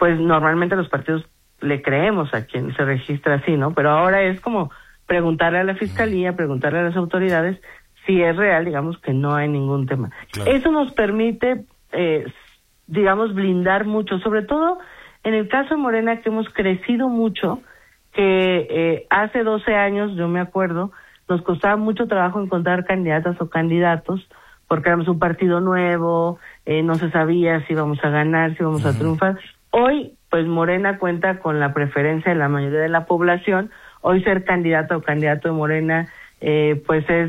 pues normalmente los partidos le creemos a quien se registra así, ¿no? Pero ahora es como preguntarle a la fiscalía, preguntarle a las autoridades si es real, digamos que no hay ningún tema. Claro. Eso nos permite, digamos, blindar mucho, sobre todo en el caso de Morena, que hemos crecido mucho, que hace 12 años, yo me acuerdo, nos costaba mucho trabajo encontrar candidatas o candidatos, porque éramos un partido nuevo, no se sabía si íbamos a ganar, si íbamos a triunfar. Hoy, pues Morena cuenta con la preferencia de la mayoría de la población. Hoy ser candidata o candidato de Morena, pues es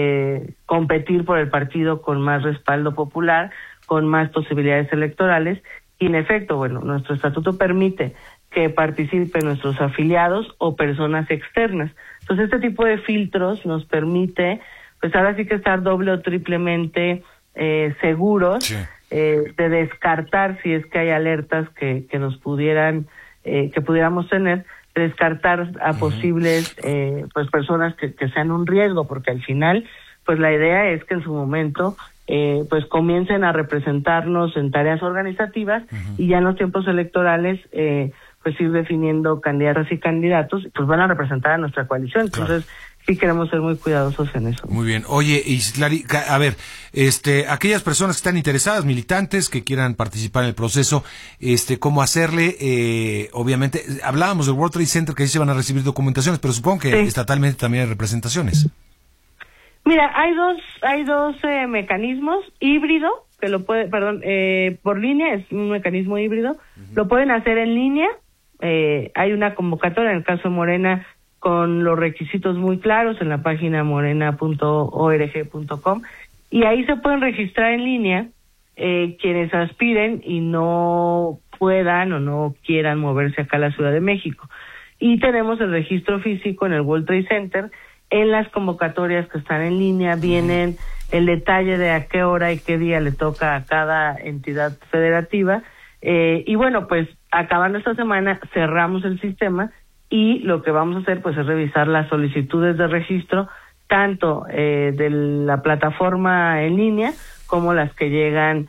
competir por el partido con más respaldo popular, con más posibilidades electorales. Y en efecto, bueno, nuestro estatuto permite que participen nuestros afiliados o personas externas. Entonces, este tipo de filtros nos permite, pues ahora sí que estar doble o triplemente seguros, sí, de descartar si es que hay alertas que nos pudieran, que pudiéramos tener, descartar a posibles pues personas que sean un riesgo, porque al final, pues la idea es que en su momento pues comiencen a representarnos en tareas organizativas y ya en los tiempos electorales pues ir definiendo candidatas y candidatos, pues van a representar a nuestra coalición. Entonces, sí queremos ser muy cuidadosos en eso. Muy bien. Oye, Islari, a ver, aquellas personas que están interesadas, militantes, que quieran participar en el proceso, ¿cómo hacerle? Obviamente, hablábamos del World Trade Center, que ahí se van a recibir documentaciones, pero supongo que estatalmente también hay representaciones. Mira, hay dos mecanismos: híbrido, que lo puede, por línea, es un mecanismo híbrido, lo pueden hacer en línea, hay una convocatoria en el caso de Morena con los requisitos muy claros en la página morena.org.com, y ahí se pueden registrar en línea quienes aspiren y no puedan o no quieran moverse acá a la Ciudad de México. Y tenemos el registro físico en el World Trade Center. En las convocatorias que están en línea vienen el detalle de a qué hora y qué día le toca a cada entidad federativa, y bueno, pues acabando esta semana cerramos el sistema y lo que vamos a hacer pues es revisar las solicitudes de registro, tanto de la plataforma en línea como las que llegan,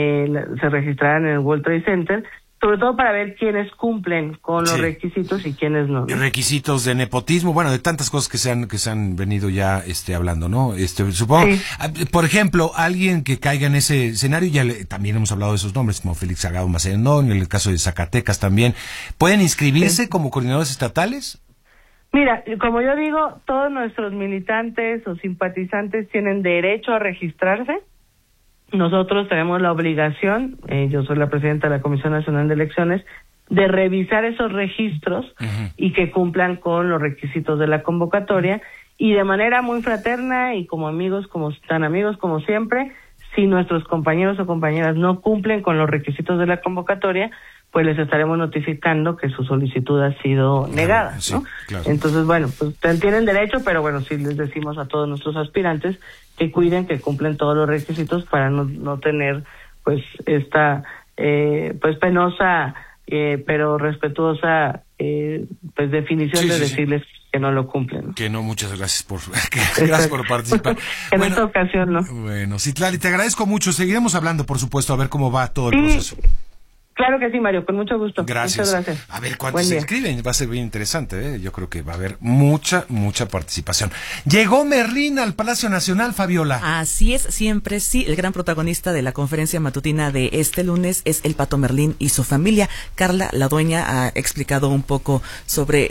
se registrarán en el World Trade Center, sobre todo para ver quiénes cumplen con los requisitos y quiénes no. Requisitos de nepotismo, bueno, de tantas cosas que se han venido ya hablando, ¿no? Supongo, por ejemplo, alguien que caiga en ese escenario, también hemos hablado de esos nombres, como Félix Salgado Macedonio, en el caso de Zacatecas también, ¿pueden inscribirse como coordinadores estatales? Mira, como yo digo, todos nuestros militantes o simpatizantes tienen derecho a registrarse. Nosotros tenemos la obligación, yo soy la presidenta de la Comisión Nacional de Elecciones, de revisar esos registros y que cumplan con los requisitos de la convocatoria, y de manera muy fraterna y como amigos como siempre, si nuestros compañeros o compañeras no cumplen con los requisitos de la convocatoria, pues les estaremos notificando que su solicitud ha sido negada, ¿no? Sí, claro. Entonces, bueno, pues tienen derecho, pero bueno, sí les decimos a todos nuestros aspirantes que cuiden, que cumplen todos los requisitos para no tener, pues, esta, pues, penosa, pero respetuosa, pues, definición de decirles que no lo cumplen, ¿no? Que no, muchas gracias gracias por participar. En esta ocasión, ¿no? Bueno, Citlali, te agradezco mucho. Seguiremos hablando, por supuesto, a ver cómo va todo el proceso. Claro que sí, Mario, con mucho gusto. Gracias. Muchas gracias. A ver cuántos se inscriben, va a ser bien interesante, ¿eh? Yo creo que va a haber mucha participación. Llegó Merlín al Palacio Nacional, Fabiola. Así es, siempre sí. El gran protagonista de la conferencia matutina de este lunes es el Pato Merlín y su familia. Carla, la dueña, ha explicado un poco sobre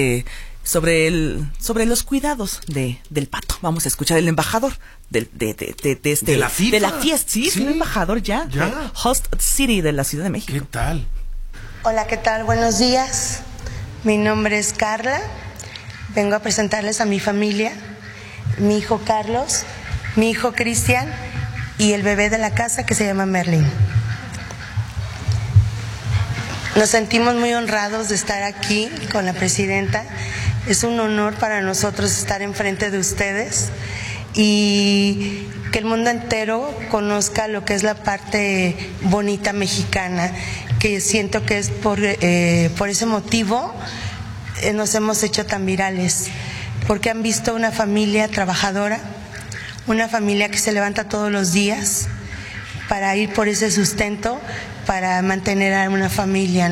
sobre los cuidados del pato. Vamos a escuchar el embajador de la fiesta, sí, es un embajador ya. Host City de la Ciudad de México. ¿Qué tal? Hola, ¿qué tal? Buenos días. Mi nombre es Carla. Vengo a presentarles a mi familia, mi hijo Carlos, mi hijo Cristian y el bebé de la casa que se llama Merlín. Nos sentimos muy honrados de estar aquí con la presidenta. Es un honor para nosotros estar enfrente de ustedes y que el mundo entero conozca lo que es la parte bonita mexicana, que siento que es por ese motivo nos hemos hecho tan virales, porque han visto una familia trabajadora, una familia que se levanta todos los días para ir por ese sustento, para mantener a una familia, ¿no?